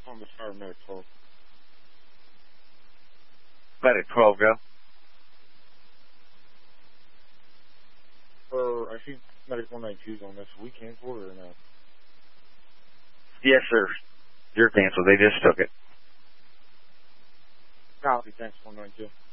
On the Star Medic 12. Medic 12, go. I see Medic 192's on this. We canceled or no? Yes, sir. You're canceled. They just took it. Copy. Thanks, 192.